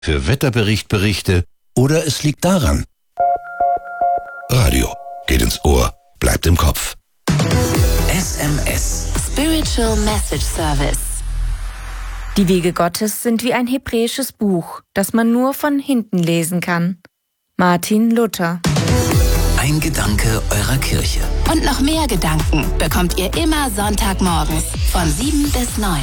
für Wetterberichte oder es liegt daran. Radio geht ins Ohr, bleibt im Kopf. SMS. Spiritual Message Service. Die Wege Gottes sind wie ein hebräisches Buch, das man nur von hinten lesen kann. Martin Luther. Ein Gedanke eurer Kirche. Und noch mehr Gedanken bekommt ihr immer Sonntagmorgens von 7 bis 9.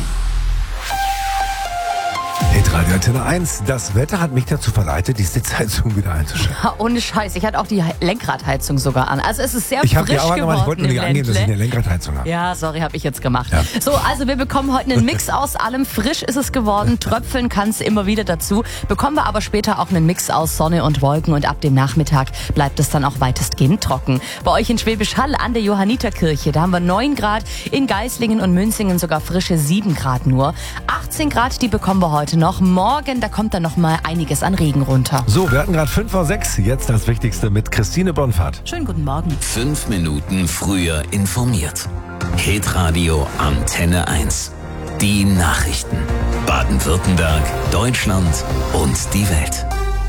Hitradio Antenne 1. Das Wetter hat mich dazu verleitet, die Sitzheizung wieder einzuschalten. Ohne Scheiß, ich hatte auch die Lenkradheizung sogar an. Also es ist sehr frisch geworden. Ich wollte nur nicht angeben, dass ich eine Lenkradheizung habe. Ja, sorry, habe ich jetzt gemacht. Ja. So, also wir bekommen heute einen Mix aus allem. Frisch ist es geworden, tröpfeln kann es immer wieder dazu. Bekommen wir aber später auch einen Mix aus Sonne und Wolken und ab dem Nachmittag bleibt es dann auch weitestgehend trocken. Bei euch in Schwäbisch Hall an der Johanniterkirche, da haben wir 9 Grad, in Geislingen und Münzingen sogar frische 7 Grad nur. 18 Grad, die bekommen wir heute noch. Morgen, da kommt dann noch mal einiges an Regen runter. So, wir hatten gerade 5 vor 6. Jetzt das Wichtigste mit Christine Bonfahrt. Schönen guten Morgen. 5 Minuten früher informiert. Hitradio Antenne 1. Die Nachrichten. Baden-Württemberg, Deutschland und die Welt.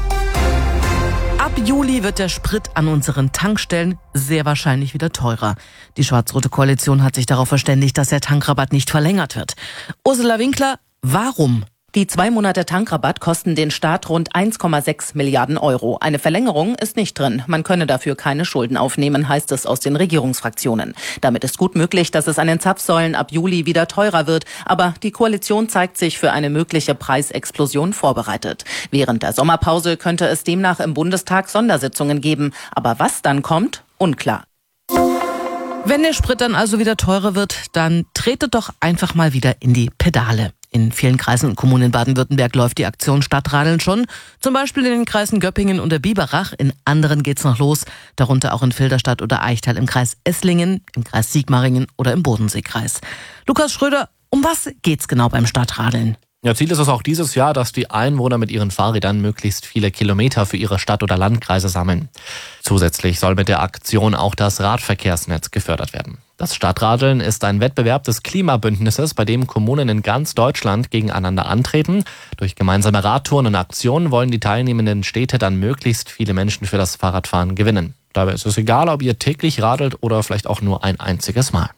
Ab Juli wird der Sprit an unseren Tankstellen sehr wahrscheinlich wieder teurer. Die schwarz-rote Koalition hat sich darauf verständigt, dass der Tankrabatt nicht verlängert wird. Ursula Winkler, warum? Die 2 Monate Tankrabatt kosten den Staat rund 1,6 Milliarden Euro. Eine Verlängerung ist nicht drin. Man könne dafür keine Schulden aufnehmen, heißt es aus den Regierungsfraktionen. Damit ist gut möglich, dass es an den Zapfsäulen ab Juli wieder teurer wird. Aber die Koalition zeigt sich für eine mögliche Preisexplosion vorbereitet. Während der Sommerpause könnte es demnach im Bundestag Sondersitzungen geben. Aber was dann kommt, unklar. Wenn der Sprit dann also wieder teurer wird, dann tretet doch einfach mal wieder in die Pedale. In vielen Kreisen und Kommunen in Baden-Württemberg läuft die Aktion Stadtradeln schon. Zum Beispiel in den Kreisen Göppingen und der Biberach. In anderen geht's noch los. Darunter auch in Filderstadt oder Eichtal im Kreis Esslingen, im Kreis Sigmaringen oder im Bodenseekreis. Lukas Schröder, um was geht's genau beim Stadtradeln? Ja, Ziel ist es auch dieses Jahr, dass die Einwohner mit ihren Fahrrädern möglichst viele Kilometer für ihre Stadt- oder Landkreise sammeln. Zusätzlich soll mit der Aktion auch das Radverkehrsnetz gefördert werden. Das Stadtradeln ist ein Wettbewerb des Klimabündnisses, bei dem Kommunen in ganz Deutschland gegeneinander antreten. Durch gemeinsame Radtouren und Aktionen wollen die teilnehmenden Städte dann möglichst viele Menschen für das Fahrradfahren gewinnen. Dabei ist es egal, ob ihr täglich radelt oder vielleicht auch nur ein einziges Mal.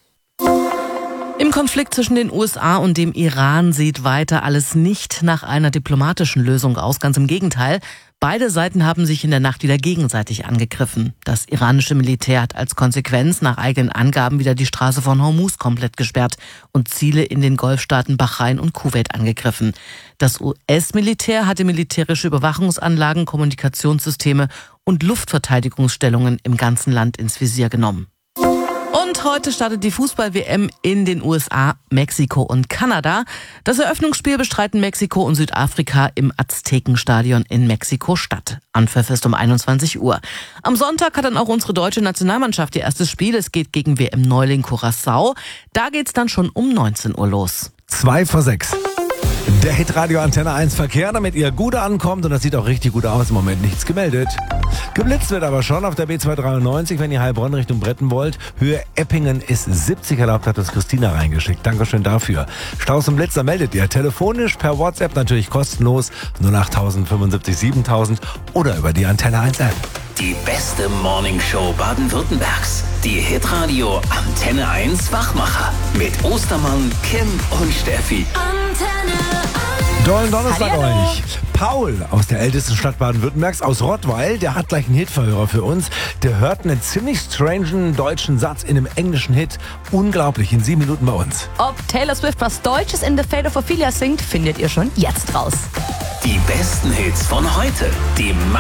Im Konflikt zwischen den USA und dem Iran sieht weiter alles nicht nach einer diplomatischen Lösung aus. Ganz im Gegenteil. Beide Seiten haben sich in der Nacht wieder gegenseitig angegriffen. Das iranische Militär hat als Konsequenz nach eigenen Angaben wieder die Straße von Hormuz komplett gesperrt und Ziele in den Golfstaaten Bahrain und Kuwait angegriffen. Das US-Militär hatte militärische Überwachungsanlagen, Kommunikationssysteme und Luftverteidigungsstellungen im ganzen Land ins Visier genommen. Und heute startet die Fußball-WM in den USA, Mexiko und Kanada. Das Eröffnungsspiel bestreiten Mexiko und Südafrika im Aztekenstadion in Mexiko-Stadt. Anpfiff ist um 21 Uhr. Am Sonntag hat dann auch unsere deutsche Nationalmannschaft ihr erstes Spiel. Es geht gegen WM-Neuling Curaçao. Da geht's dann schon um 19 Uhr los. 2 vor 6. Der Hitradio Antenne 1 Verkehr, damit ihr gut ankommt. Und das sieht auch richtig gut aus. Im Moment nichts gemeldet. Geblitzt wird aber schon auf der B293, wenn ihr Heilbronn Richtung Bretten wollt. Höhe Eppingen ist 70 erlaubt, hat das Christina reingeschickt. Dankeschön dafür. Staus und Blitzer meldet ihr telefonisch, per WhatsApp natürlich kostenlos 08000 75 7000 oder über die Antenne 1 App. Die beste Morningshow Baden-Württembergs. Die Hitradio Antenne 1 Wachmacher. Mit Ostermann, Kim und Steffi. Antenne 1. Dollen Donnerstag Hallihallo. euch. Paul aus der ältesten Stadt Baden-Württembergs, aus Rottweil, der hat gleich einen Hitverhörer für uns. Der hört einen ziemlich strangen deutschen Satz in einem englischen Hit. Unglaublich, in 7 Minuten bei uns. Ob Taylor Swift was Deutsches in The Fate of Ophelia singt, findet ihr schon jetzt raus. Die besten Hits von heute. Die